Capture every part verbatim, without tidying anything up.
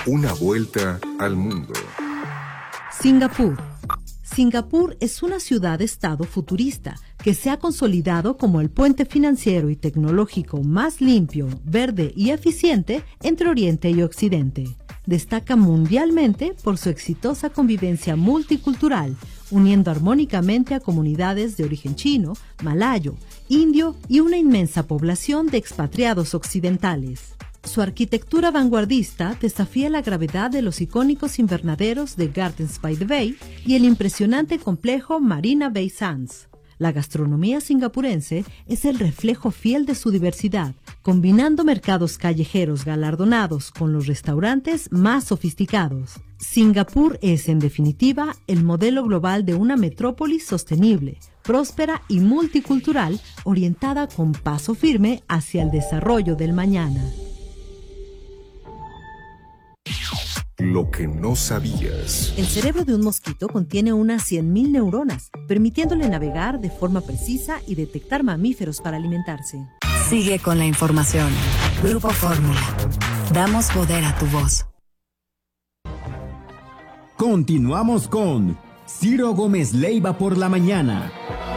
Una vuelta al mundo. Singapur. Singapur es una ciudad-estado futurista que se ha consolidado como el puente financiero y tecnológico más limpio, verde y eficiente entre Oriente y Occidente. Destaca mundialmente por su exitosa convivencia multicultural, uniendo armónicamente a comunidades de origen chino, malayo, indio y una inmensa población de expatriados occidentales. Su arquitectura vanguardista desafía la gravedad de los icónicos invernaderos de Gardens by the Bay y el impresionante complejo Marina Bay Sands. La gastronomía singapurense es el reflejo fiel de su diversidad, combinando mercados callejeros galardonados con los restaurantes más sofisticados. Singapur es, en definitiva, el modelo global de una metrópolis sostenible, próspera y multicultural, orientada con paso firme hacia el desarrollo del mañana. Lo que no sabías. El cerebro de un mosquito contiene unas cien mil neuronas, permitiéndole navegar de forma precisa y detectar mamíferos para alimentarse. Sigue con la información. Grupo Fórmula. Damos poder a tu voz. Continuamos con Ciro Gómez Leiva por la mañana.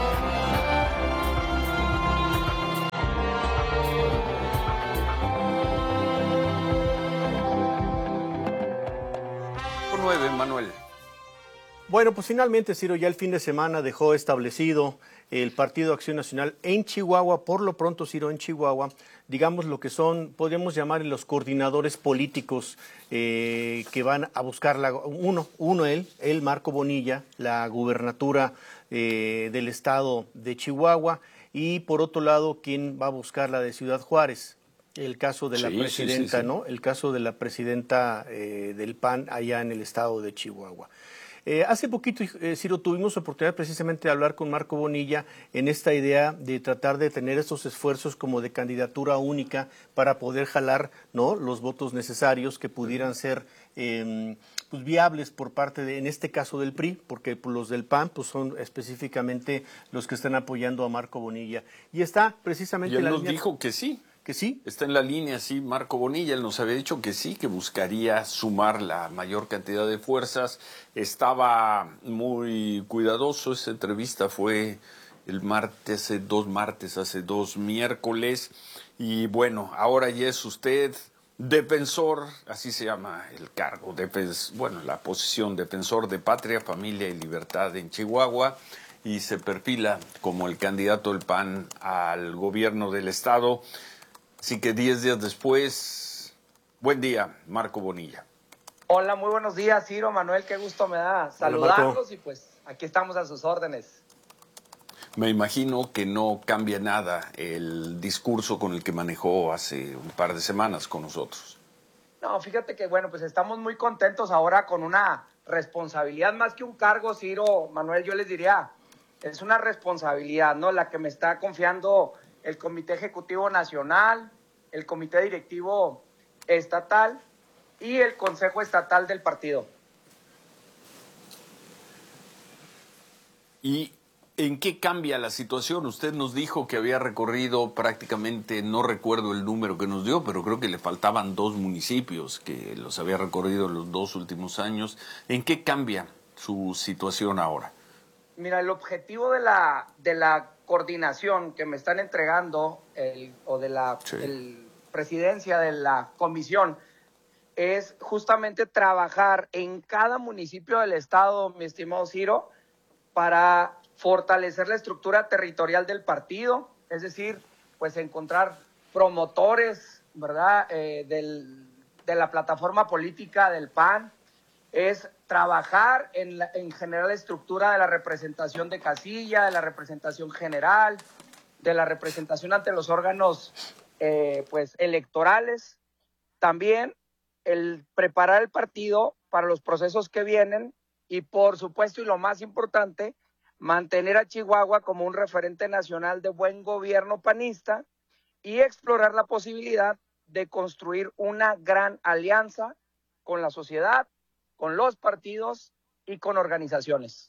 Manuel. Bueno, pues finalmente, Ciro, ya el fin de semana dejó establecido el Partido Acción Nacional en Chihuahua, por lo pronto, Ciro, en Chihuahua, digamos lo que son, podríamos llamar los coordinadores políticos eh, que van a buscar, la, uno, uno él, él, Marco Bonilla, la gubernatura eh, del estado de Chihuahua, y por otro lado, quien va a buscar la de Ciudad Juárez. El caso de la sí, presidenta, sí, sí, sí. ¿no? El caso de la presidenta eh, del P A N allá en el estado de Chihuahua. Eh, hace poquito, eh, Ciro, tuvimos oportunidad precisamente de hablar con Marco Bonilla en esta idea de tratar de tener estos esfuerzos como de candidatura única para poder jalar, ¿no?, los votos necesarios que pudieran ser eh, pues, viables por parte de, en este caso del P R I, porque pues, los del P A N pues, son específicamente los que están apoyando a Marco Bonilla. Y está precisamente... Y él la nos línea... dijo que sí. ¿Que sí? Está en la línea, sí, Marco Bonilla, él nos había dicho que sí, que buscaría sumar la mayor cantidad de fuerzas. Estaba muy cuidadoso, esa entrevista fue el martes, hace dos martes, hace dos miércoles. Y bueno, ahora ya es usted defensor, así se llama el cargo, defens, bueno, la posición, defensor de patria, familia y libertad en Chihuahua. Y se perfila como el candidato del P A N al gobierno del estado. Así que diez días después, buen día, Marco Bonilla. Hola, muy buenos días, Ciro, Manuel, qué gusto me da saludarlos y pues aquí estamos a sus órdenes. Me imagino que no cambia nada el discurso con el que manejó hace un par de semanas con nosotros. No, fíjate que bueno, pues estamos muy contentos ahora con una responsabilidad más que un cargo, Ciro, Manuel, yo les diría, es una responsabilidad, ¿no? La que me está confiando el Comité Ejecutivo Nacional, el Comité Directivo Estatal y el Consejo Estatal del partido. ¿Y en qué cambia la situación? Usted nos dijo que había recorrido prácticamente, no recuerdo el número que nos dio, pero creo que le faltaban dos municipios que los había recorrido en los dos últimos años. ¿En qué cambia su situación ahora? Mira, el objetivo de la, de la coordinación que me están entregando el, o de la sí. el presidencia de la comisión es justamente trabajar en cada municipio del estado, mi estimado Ciro, para fortalecer la estructura territorial del partido, es decir, pues encontrar promotores, ¿verdad?, eh, del, de la plataforma política del P A N, es trabajar en, la, en general la estructura de la representación de casilla, de la representación general, de la representación ante los órganos eh, pues electorales. También el preparar el partido para los procesos que vienen y por supuesto, y lo más importante, mantener a Chihuahua como un referente nacional de buen gobierno panista y explorar la posibilidad de construir una gran alianza con la sociedad, con los partidos y con organizaciones.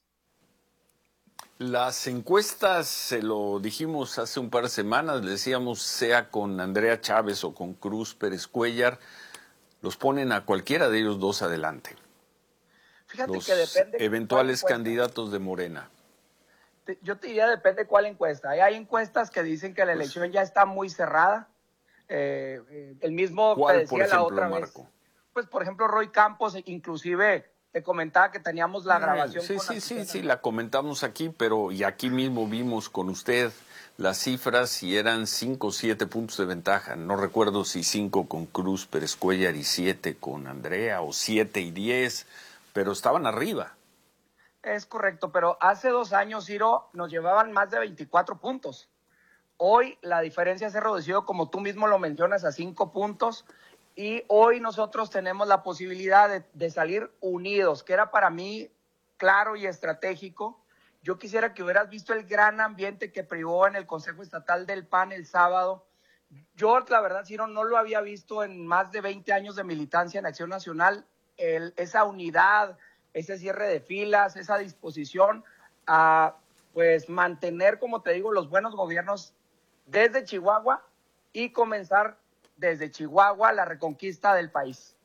Las encuestas, se lo dijimos hace un par de semanas, le decíamos sea con Andrea Chávez o con Cruz Pérez Cuéllar, los ponen a cualquiera de ellos dos adelante. Fíjate Los que depende eventuales cuál encuesta. candidatos de Morena. Te- Yo te diría, depende cuál encuesta. Hay, hay encuestas que dicen que la Pues- elección ya está muy cerrada. Eh, eh, el mismo ¿Cuál, te decía por ejemplo, la otra Marco? vez. Pues, por ejemplo, Roy Campos, inclusive te comentaba que teníamos la grabación. Sí, con sí, sí, Azucena. sí, la comentamos aquí, pero y aquí mismo vimos con usted las cifras y eran cinco o siete puntos de ventaja. No recuerdo si cinco con Cruz Pérez Cuéllar y siete con Andrea o siete y diez, pero estaban arriba. Es correcto, pero hace dos años, Ciro, nos llevaban más de veinticuatro puntos. Hoy la diferencia se ha reducido, como tú mismo lo mencionas, a cinco puntos. Y hoy nosotros tenemos la posibilidad de, de salir unidos, que era para mí claro y estratégico. Yo quisiera que hubieras visto el gran ambiente que privó en el Consejo Estatal del P A N el sábado. Yo, la verdad, Ciro, no lo había visto en más de veinte años de militancia en Acción Nacional. El, esa unidad, ese cierre de filas, esa disposición a pues mantener, como te digo, los buenos gobiernos desde Chihuahua y comenzar desde Chihuahua la reconquista del país.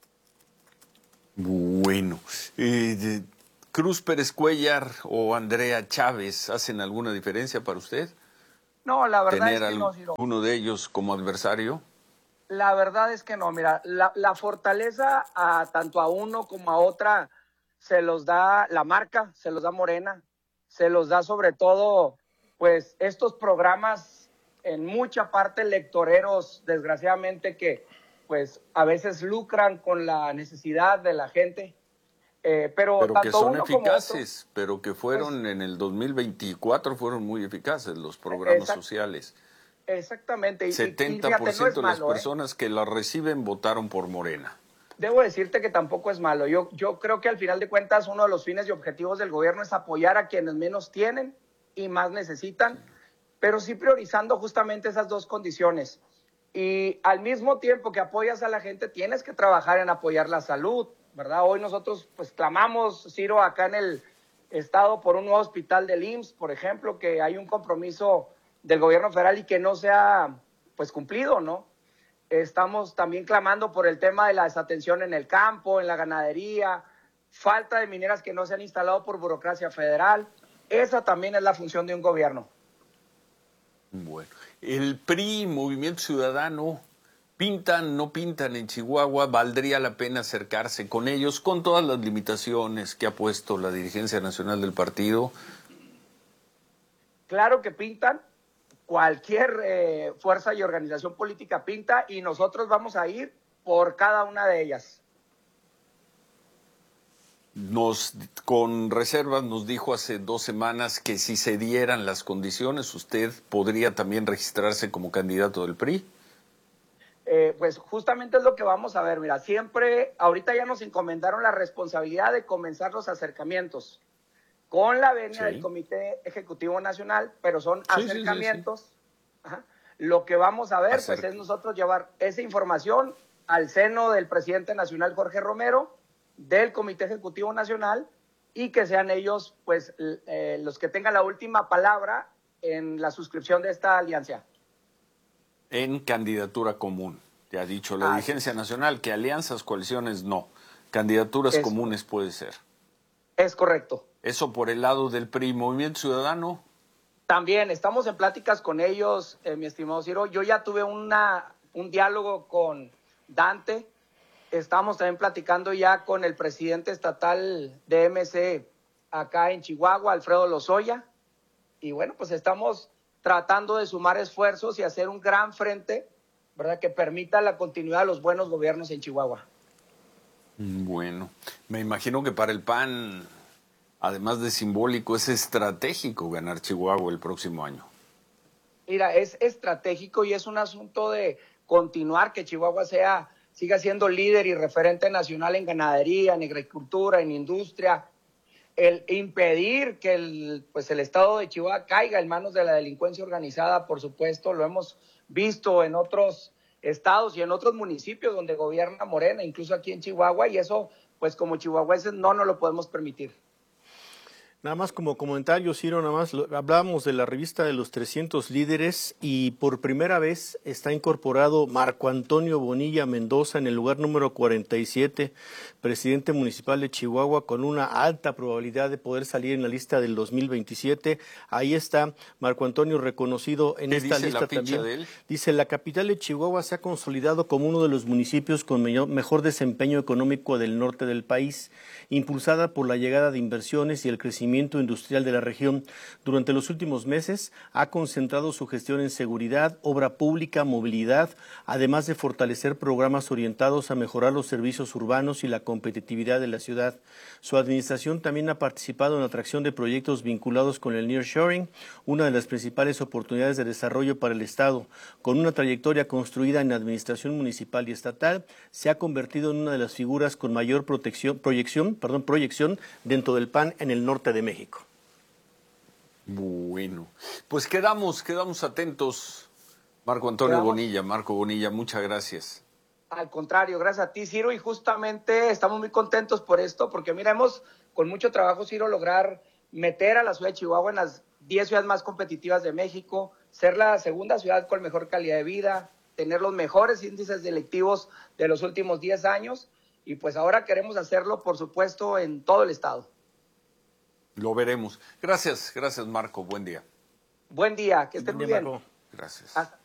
Bueno, eh, de- ¿Cruz Pérez Cuéllar o Andrea Chávez hacen alguna diferencia para usted? No, la verdad ¿Tener es que no, Ciro. alguno de ellos como adversario? La verdad es que no. Mira, la, la fortaleza a tanto a uno como a otra se los da la marca, se los da Morena, se los da sobre todo, pues, estos programas en mucha parte electoreros, desgraciadamente, que pues a veces lucran con la necesidad de la gente. Eh, pero, Pero tanto que son uno como eficaces, pero que fueron Pues- en el dos mil veinticuatro fueron muy eficaces los programas Exact- sociales. otro, exactamente. Y, y- y setenta fíjate, por no es ciento de las malo, ¿eh? personas que la reciben votaron por Morena. Debo decirte que tampoco es malo. Yo, yo creo que al final de cuentas uno de los fines y objetivos del gobierno es apoyar a quienes menos tienen y más necesitan, pero sí priorizando justamente esas dos condiciones. Y al mismo tiempo que apoyas a la gente, tienes que trabajar en apoyar la salud, ¿verdad? Hoy nosotros pues clamamos, Ciro, acá en el estado por un nuevo hospital del I M S S, por ejemplo, que hay un compromiso del gobierno federal y que no se ha pues cumplido, ¿no? Estamos también clamando por el tema de la desatención en el campo, en la ganadería, falta de mineras que no se han instalado por burocracia federal. Esa también es la función de un gobierno. Bueno, el P R I, Movimiento Ciudadano, pintan, no pintan en Chihuahua, valdría la pena acercarse con ellos, con todas las limitaciones que ha puesto la dirigencia nacional del partido. Claro que pintan, cualquier eh, fuerza y organización política pinta y nosotros vamos a ir por cada una de ellas. Nos, con reservas, nos dijo hace dos semanas que si se dieran las condiciones, usted podría también registrarse como candidato del P R I. Eh, pues justamente es lo que vamos a ver. Mira, siempre, ahorita ya nos encomendaron la responsabilidad de comenzar los acercamientos con la venia Sí. del Comité Ejecutivo Nacional, pero son Sí, sí, sí, acercamientos. Ajá. Lo que vamos a ver pues, Acerca. es nosotros llevar esa información al seno del presidente nacional Jorge Romero, del Comité Ejecutivo Nacional, y que sean ellos pues eh, los que tengan la última palabra en la suscripción de esta alianza. En candidatura común. Ya ha dicho la Ah, dirigencia nacional que alianzas, coaliciones, no. Candidaturas Es- comunes puede ser. Es correcto. Eso por el lado del P R I. Movimiento Ciudadano, También estamos en pláticas con ellos, eh, mi estimado Ciro. Yo ya tuve una, un diálogo con Dante. Estamos también platicando ya con el presidente estatal de M C acá en Chihuahua, Alfredo Lozoya. Y bueno, pues estamos tratando de sumar esfuerzos y hacer un gran frente, ¿verdad?, que permita la continuidad de los buenos gobiernos en Chihuahua. bueno, me imagino que para el P A N, además de simbólico, es estratégico ganar Chihuahua el próximo año. Mira, es estratégico y es un asunto de continuar que Chihuahua sea, siga siendo líder y referente nacional en ganadería, en agricultura, en industria. El impedir que el, pues el estado de Chihuahua caiga en manos de la delincuencia organizada, por supuesto, lo hemos visto en otros estados y en otros municipios donde gobierna Morena, incluso aquí en Chihuahua, y eso, pues como chihuahuenses, no nos lo podemos permitir. Nada más como comentario, Ciro, nada más lo, hablábamos de la revista de los trescientos líderes y por primera vez está incorporado Marco Antonio Bonilla Mendoza en el lugar número cuarenta y siete, presidente municipal de Chihuahua, con una alta probabilidad de poder salir en la lista del dos mil veintisiete. Ahí está Marco Antonio reconocido en esta lista también. De él? Dice, la capital de Chihuahua se ha consolidado como uno de los municipios con mejor desempeño económico del norte del país, impulsada por la llegada de inversiones y el crecimiento industrial de la región. Durante los últimos meses ha concentrado su gestión en seguridad, obra pública, movilidad, además de fortalecer programas orientados a mejorar los servicios urbanos y la competitividad de la ciudad. Su administración también ha participado en la atracción de proyectos vinculados con el nearshoring, una de las principales oportunidades de desarrollo para el Estado. Con una trayectoria construida en administración municipal y estatal, se ha convertido en una de las figuras con mayor protección, proyección, perdón, proyección dentro del P A N en el norte de México. Bueno, pues quedamos, quedamos atentos. Marco Antonio quedamos. Bonilla, Marco Bonilla, muchas gracias. Al contrario, gracias a ti, Ciro, y justamente estamos muy contentos por esto, porque mira, hemos con mucho trabajo, Ciro, lograr meter a la ciudad de Chihuahua en las diez ciudades más competitivas de México, ser la segunda ciudad con mejor calidad de vida, tener los mejores índices delictivos de los últimos diez años, y pues ahora queremos hacerlo, por supuesto, en todo el estado. Lo veremos. Gracias, gracias Marco, buen día. Buen día, que estén muy bien. Gracias. Hasta